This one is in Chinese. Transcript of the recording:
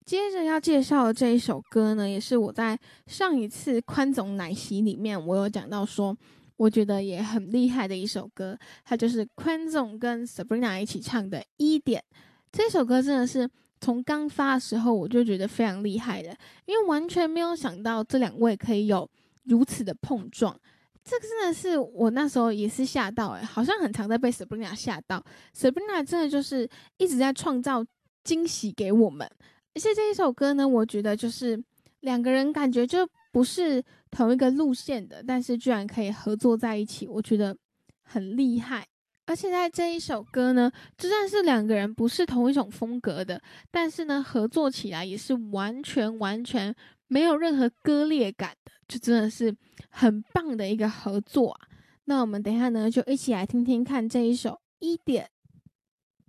接着要介绍的这一首歌呢，也是我在上一次宽总奶昔里面我有讲到说，我觉得也很厉害的一首歌，它就是宽总跟 Sabrina 一起唱的《一点》。这首歌真的是从刚发的时候我就觉得非常厉害的，因为完全没有想到这两位可以有如此的碰撞。这个真的是我那时候也是吓到好像很常在被 Sabrina 吓到。Sabrina 真的就是一直在创造惊喜给我们，而且这一首歌呢，我觉得就是两个人感觉就不是同一个路线的，但是居然可以合作在一起，我觉得很厉害。而且在这一首歌呢，就算是两个人不是同一种风格的，但是呢，合作起来也是完全没有任何割裂感的，就真的是很棒的一个合作啊。那我们等一下呢，就一起来听听看这一首《一点》。